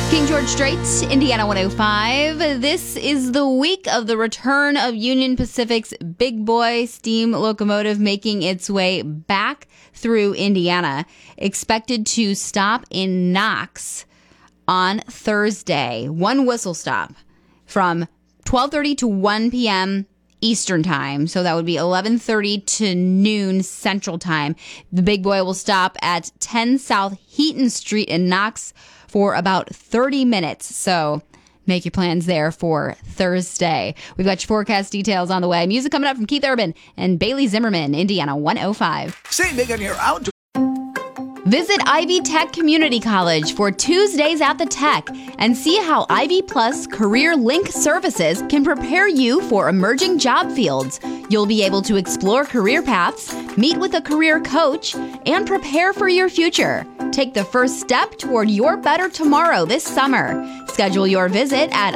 King George Strait, Indiana 105. This is the week of the return of Union Pacific's Big Boy steam locomotive making its way back through Indiana. Expected to stop in Knox on Thursday. One whistle stop from 12:30 to 1 p.m. Eastern time. So that would be 11:30 to noon Central time. The Big Boy will stop at 10 South Heaton Street in Knox for about 30 minutes. So make your plans there for Thursday. We've got your forecast details on the way. Music coming up from Keith Urban and Bailey Zimmerman, Indiana 105. Say big on your out. Visit Ivy Tech Community College for Tuesdays at the Tech and see how Ivy Plus Career Link services can prepare you for emerging job fields. You'll be able to explore career paths, meet with a career coach, and prepare for your future. Take the first step toward your better tomorrow this summer. Schedule your visit at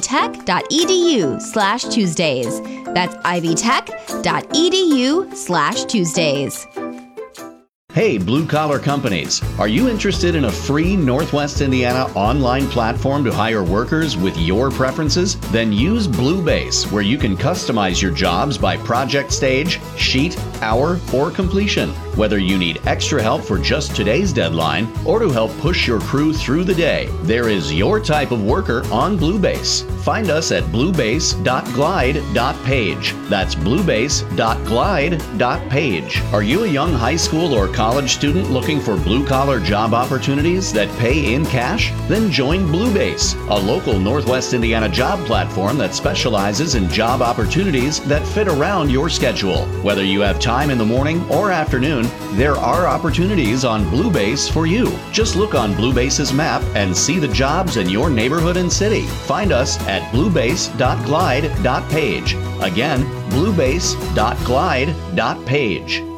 ivytech.edu/Tuesdays. That's ivytech.edu/Tuesdays. Hey, blue-collar companies, are you interested in a free Northwest Indiana online platform to hire workers with your preferences? Then use Bluebase, where you can customize your jobs by project stage, sheet, hour, or completion. Whether you need extra help for just today's deadline or to help push your crew through the day, there is your type of worker on Bluebase. Find us at bluebase.glide.page. That's bluebase.glide.page. Are you a young high school or college student looking for blue-collar job opportunities that pay in cash? Then join Bluebase, a local Northwest Indiana job platform that specializes in job opportunities that fit around your schedule. Whether you have time in the morning or afternoon, there are opportunities on Bluebase for you. Just look on Bluebase's map and see the jobs in your neighborhood and city. Find us at bluebase.glide.page. Again, bluebase.glide.page.